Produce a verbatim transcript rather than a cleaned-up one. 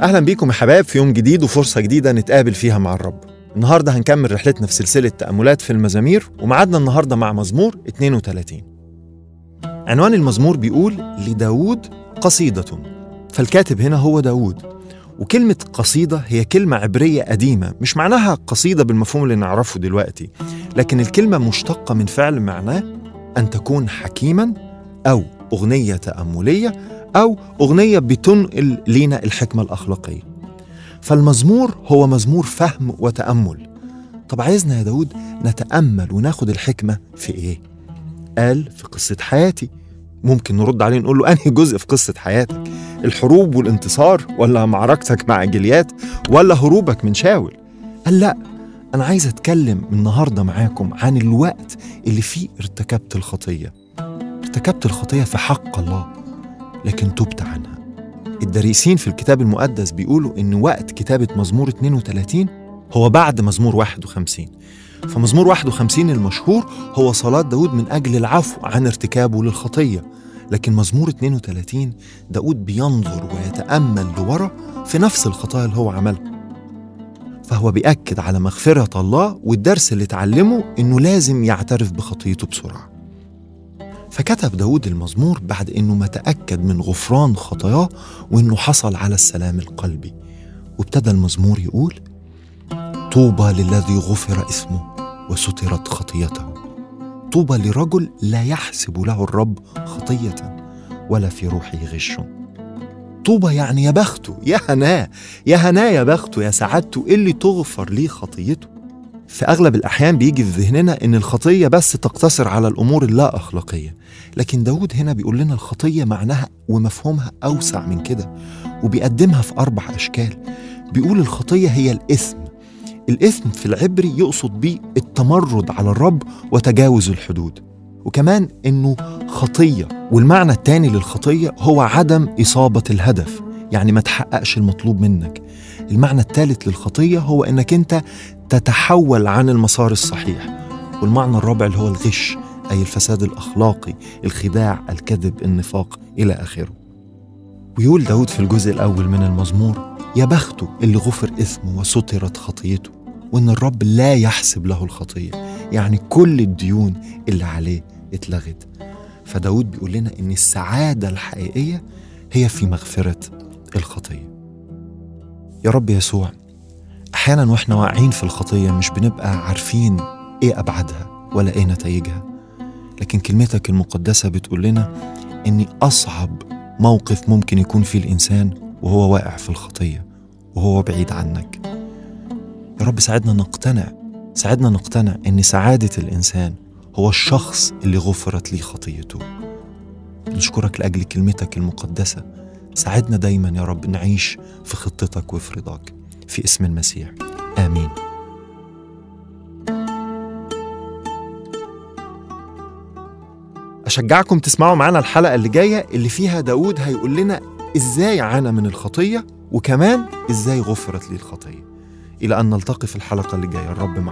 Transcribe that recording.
أهلا بيكم يا حباب في يوم جديد وفرصة جديدة نتقابل فيها مع الرب. النهاردة هنكمل رحلتنا في سلسلة تأملات في المزامير، ومعادنا النهاردة مع مزمور اثنين وثلاثين. عنوان المزمور بيقول لداود قصيدة، فالكاتب هنا هو داود. وكلمة قصيدة هي كلمة عبرية قديمة، مش معناها قصيدة بالمفهوم اللي نعرفه دلوقتي، لكن الكلمة مشتقة من فعل معناه أن تكون حكيما أو أغنية تأملية أو أغنية بتنقل لينا الحكمة الأخلاقية. فالمزمور هو مزمور فهم وتأمل. طب عايزنا يا داود نتأمل وناخد الحكمة في إيه؟ قال في قصة حياتي. ممكن نرد عليه نقول له أنهي جزء في قصة حياتك؟ الحروب والانتصار، ولا معركتك مع جليات، ولا هروبك من شاول؟ قال لا، أنا عايز أتكلم النهاردة معاكم عن الوقت اللي فيه ارتكبت الخطية. ارتكبت الخطية في حق الله لكن تبت عنها. الدارسين في الكتاب المقدس بيقولوا إن وقت كتابة مزمور اثنين وثلاثين هو بعد مزمور واحد وخمسين. فمزمور واحد وخمسين المشهور هو صلاة داود من أجل العفو عن ارتكابه للخطية، لكن مزمور اثنين وثلاثين داود بينظر ويتأمل لورا في نفس الخطايا اللي هو عملها، فهو بيأكد على مغفرة الله والدرس اللي اتعلمه إنه لازم يعترف بخطيته بسرعة. فكتب داود المزمور بعد إنه ما تأكد من غفران خطاياه وإنه حصل على السلام القلبي، وابتدى المزمور يقول: طوبى للذي غفر اسمه وسترت خطيته، طوبى لرجل لا يحسب له الرب خطية ولا في روحه غش. طوبى يعني يا بخته، يا هناه، يا هناه يا بخته، يا سعادته اللي تغفر ليه خطيته. في أغلب الأحيان بيجي في ذهننا إن الخطية بس تقتصر على الأمور اللا أخلاقية، لكن داود هنا بيقول لنا الخطية معناها ومفهومها أوسع من كده، وبيقدمها في أربع أشكال. بيقول الخطية هي الإثم. الإثم في العبري يقصد بيه التمرد على الرب وتجاوز الحدود، وكمان إنه خطية، والمعنى التاني للخطية هو عدم إصابة الهدف، يعني ما تحققش المطلوب منك. المعنى الثالث للخطية هو إنك أنت تتحول عن المسار الصحيح، والمعنى الرابع اللي هو الغش، أي الفساد الأخلاقي، الخداع، الكذب، النفاق إلى آخره. ويقول داود في الجزء الأول من المزمور: يا بخته اللي غفر إثمه وسترت خطيته، وإن الرب لا يحسب له الخطية، يعني كل الديون اللي عليه اتلغت. فداود بيقول لنا إن السعادة الحقيقية هي في مغفرة الخطية. يا رب يسوع، أحيانا وإحنا واقعين في الخطية مش بنبقى عارفين إيه أبعادها ولا إيه نتائجها، لكن كلمتك المقدسة بتقول لنا إن أصعب موقف ممكن يكون فيه الإنسان وهو واقع في الخطية وهو بعيد عنك. يا رب ساعدنا نقتنع، ساعدنا نقتنع إن سعادة الإنسان هو الشخص اللي غفرت ليه خطيته. نشكرك لأجل كلمتك المقدسة. ساعدنا دايما يا رب نعيش في خطتك وفي رضاك، في اسم المسيح، آمين. أشجعكم تسمعوا معنا الحلقة اللي جاية اللي فيها داود هيقول لنا إزاي عانى من الخطية، وكمان إزاي غفرت لي الخطية. إلى أن نلتقي في الحلقة اللي جاية، الرب معكم.